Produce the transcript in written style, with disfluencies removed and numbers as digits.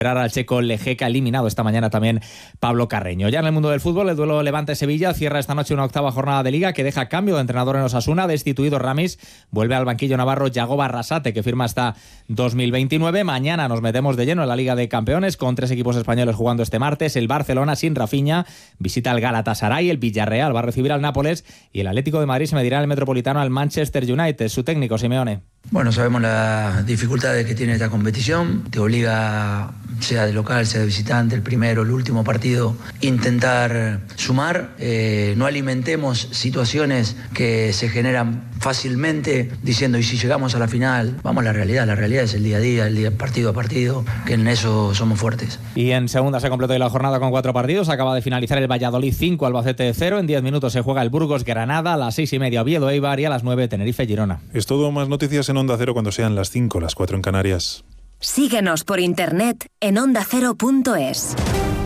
Al checo Lejeca, eliminado esta mañana también Pablo Carreño. Ya en el mundo del fútbol, el duelo Levante-Sevilla cierra esta noche una octava jornada de Liga que deja cambio de entrenador en Osasuna. Destituido Ramis, vuelve al banquillo navarro Yagoba Arrasate, que firma hasta 2029. Mañana nos metemos de lleno en la Liga de Campeones con 3 equipos españoles jugando este martes. El Barcelona sin Rafinha visita al Galatasaray, el Villarreal va a recibir al Nápoles y el Atlético de Madrid se medirá en el Metropolitano al Manchester United. Su técnico, Simeone. Bueno, sabemos las dificultades que tiene esta competición. Te obliga, sea de local, sea de visitante, el primero, el último partido, intentar sumar. No alimentemos situaciones que se generan fácilmente diciendo, y si llegamos a la final, vamos a la realidad. La realidad es el día a día, el día partido a partido, que en eso somos fuertes. Y en segunda se completó la jornada con 4 partidos. Acaba de finalizar el Valladolid 5, Albacete 0. En 10 minutos se juega el Burgos Granada, a las 6:30 Oviedo Eibar y a las 9 Tenerife Girona. Es todo, más noticias en Onda Cero cuando sean las 5, las 4 en Canarias. Síguenos por internet en ondacero.es.